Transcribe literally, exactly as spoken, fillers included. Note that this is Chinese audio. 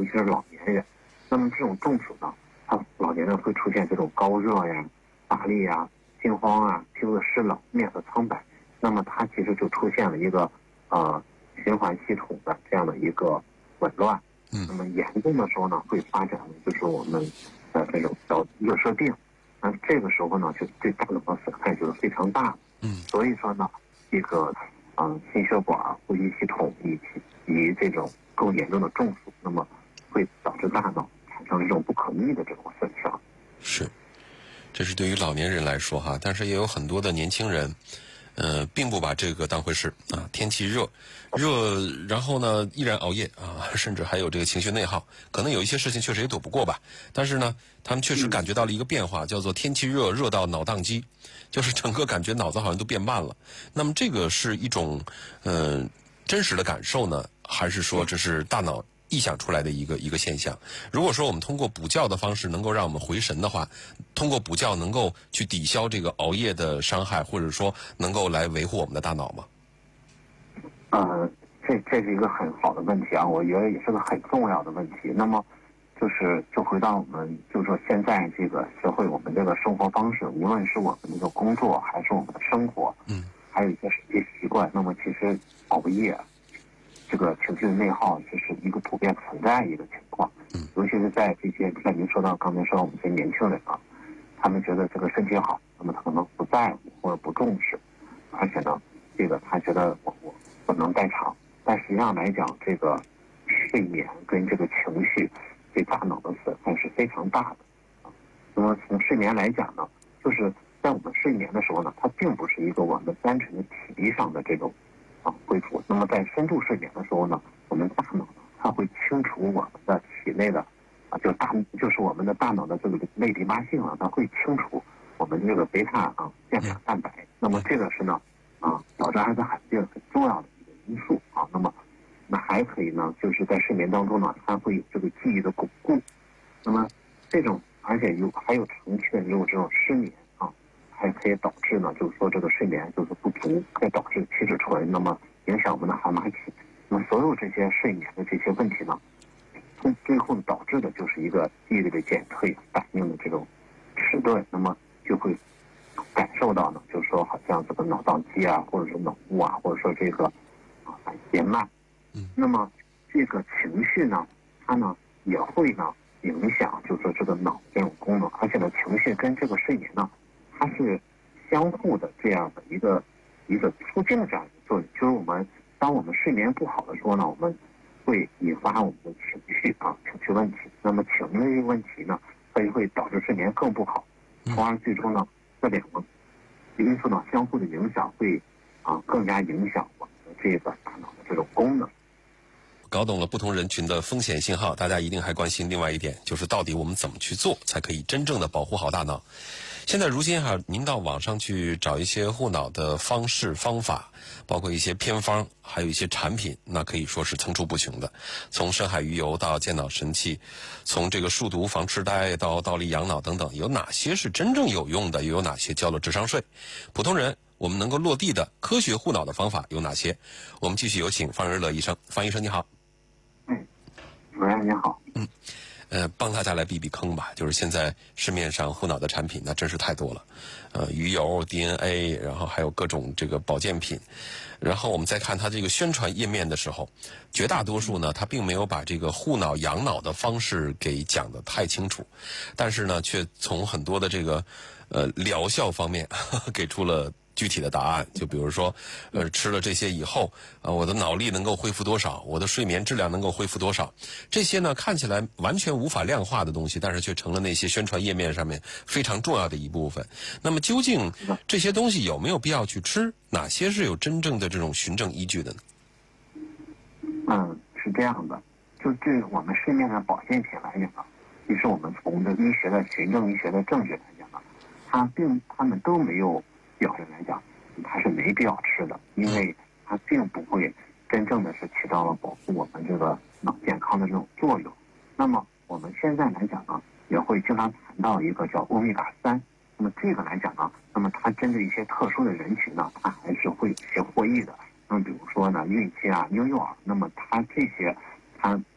尤其是老年人。那么这种中暑呢，他老年人会出现这种高热呀、乏力呀、心慌啊、皮肤的湿冷、面色苍白。那么它其实就出现了一个呃循环系统的这样的一个紊乱。 嗯。 那么严重的时候呢，会发展就是我们的这种叫热射病。那这个时候呢，就对大脑的损害就是非常大的。 嗯。 所以说呢，这个嗯、呃、心血管、呼吸系统以及以及这种更严重的中暑，那么会导致大脑产生这种不可逆的这种损伤。 是，这是对于老年人来说哈，但是也有很多的年轻人，呃，并不把这个当回事啊。天气热，热，然后呢，依然熬夜啊，甚至还有这个情绪内耗。可能有一些事情确实也躲不过吧，但是呢，他们确实感觉到了一个变化，叫做天气热，热到脑宕机，就是整个感觉脑子好像都变慢了。那么这个是一种呃真实的感受呢，还是说这是大脑臆想出来的一个一个现象？如果说我们通过补觉的方式能够让我们回神的话，通过补觉能够去抵消这个熬夜的伤害，或者说能够来维护我们的大脑吗？ 呃，这这是一个很好的问题啊，我觉得也是个很重要的问题。那么，就是就回到我们，就是说现在这个社会，我们这个生活方式，无论是我们这个工作，还是我们的生活， 嗯， 还有一些实际习惯，那么其实熬夜，这个情绪的内耗，这是一个普遍存在的一个情况。 嗯， 尤其是在这些，像您说到刚才说到我们这些年轻人啊，他们觉得这个身体好，那么他可能不在乎或者不重视，而且呢，这个他觉得我我不能代偿。但实际上来讲，这个睡眠跟这个情绪对大脑的损害是非常大的。那么从睡眠来讲呢，就是在我们睡眠的时候呢，它并不是一个我们单纯的体力上的这种啊恢复。那么在深度睡眠的时候呢，我们大脑呢，它会清除我们的体内的啊，就大就是我们的大脑的这个类比妈性啊，它会清除我们这个贝塔啊淀粉蛋白。那么这个是呢啊导致阿兹海默病很重要的一个因素啊。那么那还可以呢，就是在睡眠当中呢，它会有这个记忆的巩固。那么这种而且有还有长期的有这种失眠啊，还可以导致呢，就是说这个睡眠就是不足，可以导致皮质醇，那么影响我们的海马体。那么所有这些睡眠的这些问题呢，从最后导致的就是一个记忆力的减退，反应的这种迟钝，那么就会感受到呢，就是说好像这个脑宕机啊，或者是脑雾啊，或者说这个啊变慢。 嗯， 那么这个情绪呢，它呢也会呢影响，就是说这个脑这种功能，而且呢，情绪跟这个睡眠呢，它是相互的这样的一个一个促进的这样一个作用。就是我们当我们睡眠不好的时候呢，我们会引发我们的情绪啊情绪问题。那么情绪问题呢，它就会导致睡眠更不好，从而最终呢，这两个因素呢相互的影响，会啊更加影响我们的这个大脑的这种功能。 搞懂了不同人群的风险信号，大家一定还关心另外一点，就是到底我们怎么去做才可以真正的保护好大脑。现在如今哈，您到网上去找一些护脑的方式方法，包括一些偏方，还有一些产品，那可以说是层出不穷的。从深海鱼油到健脑神器，从这个数独防痴呆到倒立养脑等等，有哪些是真正有用的？又有哪些交了智商税？普通人我们能够落地的科学护脑的方法有哪些？我们继续有请方日乐医生。方医生你好。 嗯，主任你好。 嗯，呃，帮大家来避避坑吧。就是现在市面上护脑的产品那真是太多了，呃，鱼油、D N A， 然后还有各种这个保健品。然后我们再看它这个宣传页面的时候，绝大多数呢，它并没有把这个护脑养脑的方式给讲得太清楚，但是呢，却从很多的这个呃疗效方面呵呵给出了具体的答案。就比如说，呃，吃了这些以后，啊、呃，我的脑力能够恢复多少，我的睡眠质量能够恢复多少，这些呢看起来完全无法量化的东西，但是却成了那些宣传页面上面非常重要的一部分。那么究竟这些东西有没有必要去吃？哪些是有真正的这种循证依据的呢？ 嗯，是这样的，就对我们市面上保健品来讲呢，其实我们从这医学的循证医学的证据来讲呢，它并他们都没有表示来讲它是没必要吃的，因为它并不会真正的是起到了保护我们这个脑健康的这种作用。那么我们现在来讲呢，也会经常谈到一个叫欧米伽三。那么这个来讲呢，那么它针对一些特殊的人群呢，它还是会有些获益的。那么比如说呢，孕期啊、婴幼儿，那么它这些它